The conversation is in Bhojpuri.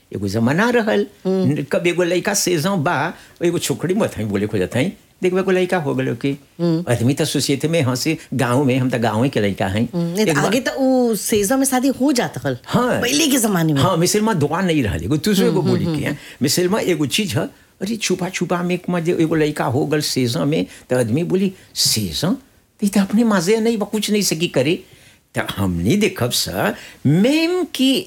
एगो जमाना रहल कब एगो लड़का सेजों बा एगो छोकरी मत हई बोले खोजत हई देखबे को लड़का हो गलो कि आदमी तो सोसाइटी में हंसी गाँव में हम तो गाँव के लड़का हई आगे तो वो सेजा में शादी हो जाता हल हाँ पहले के जमाने में हाँ मिसल में दुआ नहीं रहा एगो दूसरे को बोली के मिसल में एगो चीज है अरे छुपा छुपा में एगो लड़का हो गल सेजा में तो आदमी बोली सेजा तो अपने मजे नहीं कुछ नहीं सकी करे तो हमने देखब सर मेम की